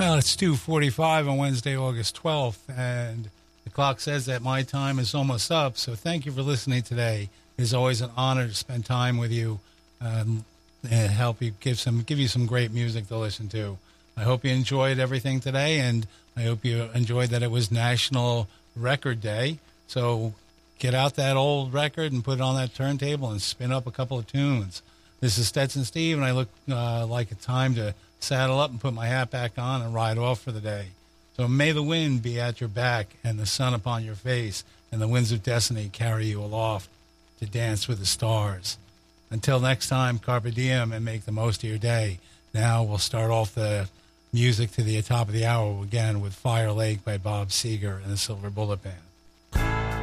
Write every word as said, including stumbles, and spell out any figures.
Well, it's two forty-five on Wednesday, August twelfth, and the clock says that my time is almost up, so thank you for listening today. It's always an honor to spend time with you um, and help you give some give you some great music to listen to. I hope you enjoyed everything today, and I hope you enjoyed that it was National Record Day. So get out that old record and put it on that turntable and spin up a couple of tunes. This is Stetson Steve, and I look uh, like a time to saddle up and put my hat back on and ride off for the day. So may the wind be at your back and the sun upon your face, and the winds of destiny carry you aloft to dance with the stars. Until next time, carpe diem and make the most of your day. Now we'll start off the music to the top of the hour again with Fire Lake by Bob Seger and the Silver Bullet Band.